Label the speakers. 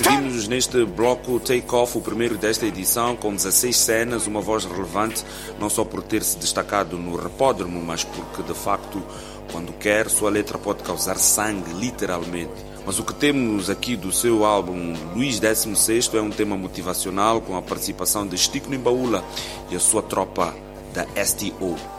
Speaker 1: Ouvimos neste bloco Take Off, o primeiro desta edição, com 16 cenas, uma voz relevante, não só por ter se destacado no Repódromo, mas porque, de facto, quando quer, sua letra pode causar sangue, literalmente. Mas o que temos aqui do seu álbum Luís XVI é um tema motivacional com a participação de Stico Nimbaula e a sua tropa da STO.